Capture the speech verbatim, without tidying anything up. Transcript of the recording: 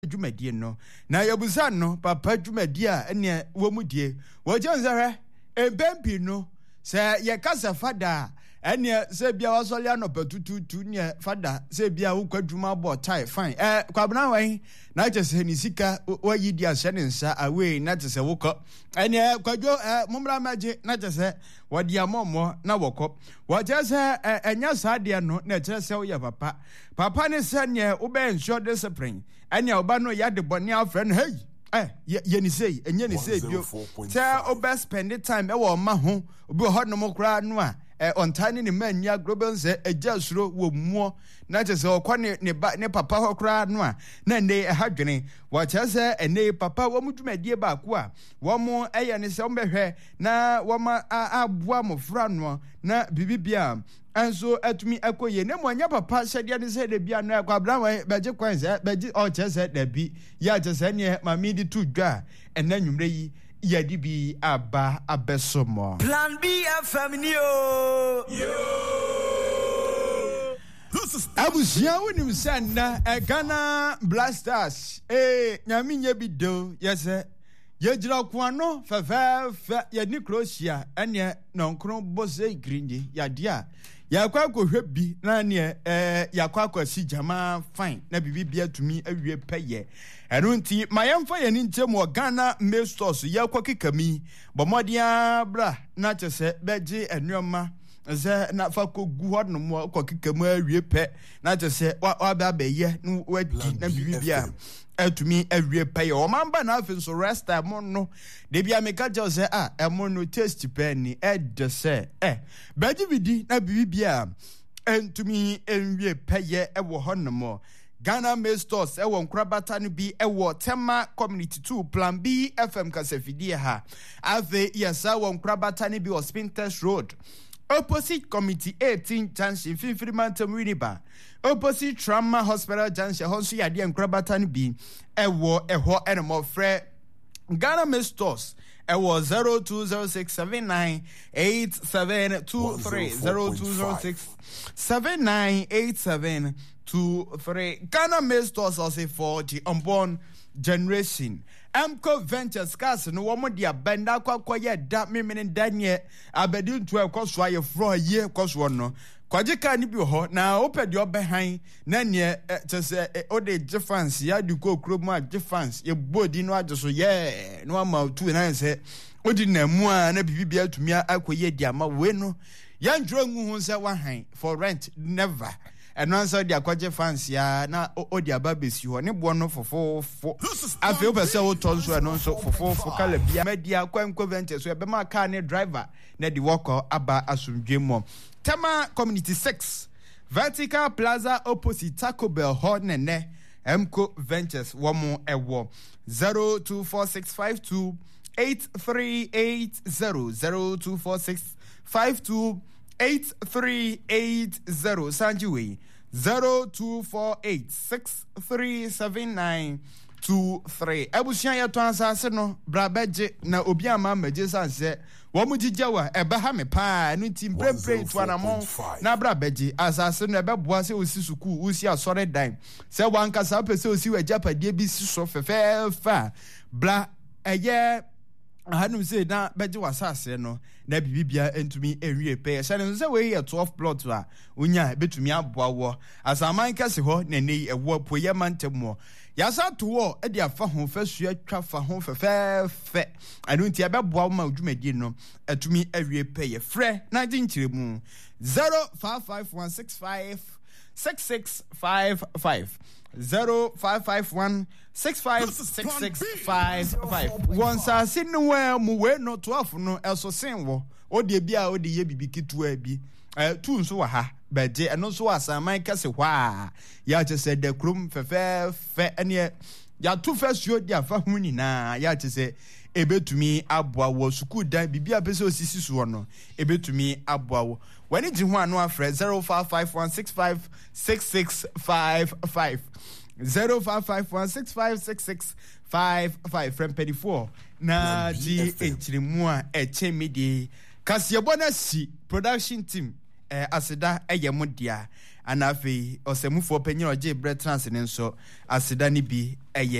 dwumadie no na yabusa no papa dwumadie a ene wo mudie wo gyanzare empempi no se ye kasa fada ene se bia wasole anopa tututu ne fada se bia wo kwadwuma bo tai fine eh kwabna wan na chese ni sika wayi di ase ne nsa away na chese wokọ ene kwadwo eh mumra maje na chese wadi amomo na wokọ wo chese enya saade no na chese wo ya papa papa ne se ne wo be ensure discipline ene oba no ya de boni afren hey eh ye ni say enye ni say bio say oba spend time e wo ma ho obi ho no mo kra no a eh on tiny ni man ya global say eja suro wo muo na che say okwa ne ne ba ne papa ho kra no a na ne ha dwene wa che say ene papa wo mudwumadie ba ko a wo mo eye ne se ombehwe na wo ma aboa mo fra no na bibibia anso atumi akoye ne mo anya papa hyede ne se de bia no akwa abran beje kwanse beje o che say da bi ya che say ne mami di tu dwa ena nwumre yi yadi bi aba abesomo Plan B F M ni o yo abusia wonim sanda e Ghana Blasters eh nyame nya bi do yese yegira kwano fefe fe ye ni Croatia ene nonkron bose grindi yade a yakwa kohwe bi na ne eh yakwa kwasi jama fine na bibibia tumi awie peye eno nti mayamfa ye ni ntem o Ghana Masters yakwa kikami bomodia bra na chese beji enuoma ze na fako gu hod no mo kwa kikamu awie pe na chese wa ba ba ye no wadi na bibibia atumi awie peye o mamba na afi so rest time no de bia meka jose ah emo no taste penny ed se eh beji bidi na bibibia entumi enwie peye e wo honomo Ghana Masters e wo nkrabata no bi e wo Tema Community two Plan B F M kasafidie ha ave yesa wo nkrabata no bi o Spinters Road opposite Committee eighteen Junction Fifiri Mantam Winiba opposite Trauma Hospital Junction honso yade nkrabata no bi e wo e ho enemo frɛ Ghana Masters e wo zero two zero six seven nine eight seven two three zero two zero six seven nine eight seven two three Ghana Masters also for the unborn generation. Amco Ventures cars no woman dia benda kwa kwa ye da memene danye abedi ntu e kwaso aye fro ye kwaso no kwagika ni bi ho na opedi obehan na ne tese ode difference ya di kokro mu a difference ye bodi no ajeso ye no ama tu na se odi na mu a na bibibia tumi akoye di ama we no ya ndro ngu hu se wa han for rent never and answer the akwaje fans ya na odi ababesi ho ne bo no fofofo afi o pese o tonso no so fofofo kala bia media kwankwa ventures so e be ma car ne driver na di worker aba asumdwemo Tema Community six Vertical Plaza opposite Taco Bell Hornene Amco Ventures womo ewo zero two four six five two eight three eight zero zero two four six five two eight three eight zero Sanjiwe zero two four eight six three seven nine two three Ebusian ya to ansase no brabeje na obi ama maje sanse wo mu gijawa ebe ha me pa no tim brembre to anamon na brabeje asase no ebe boa se osi suku osi asore dan se wanka sa pese osi wajapadie bi si so fefefa bla eye hanum say na beje wasase no na bibibia entumi enwie pe se ne se we ye twelve plot a onya betumi aboa wo asaman kase ho na nei ewo poye mantemo yasa to wo e dia fa ho fa sua twa fa ho fefefe anu ntia beboa ma odwumadie no atumi awie pe ye frɛ na dinkyiremu zero five five one six five six six five five zero five five one six five six six five five once I see no where mu we no twelve no eso sen wo o de bia o de ye bibikitu a bi eh tu nso wa ha beje eno so asaman kase hwa ya che se de krum fefe fe ene ya tu fesuo de afa hu nyina ya che se ebetumi aboa wo suku dan bibia pese osisi so no ebetumi aboa wo wani ji hu anu afre zero five five one six five six six five five zero five five one six five six six five five from Penny four na ji enchirimu a eche midi kasiebo na si production team eh, aseda eye mo dia ana afei osemufoɔ panyin oje bre trans ne nso aseda ne bi eye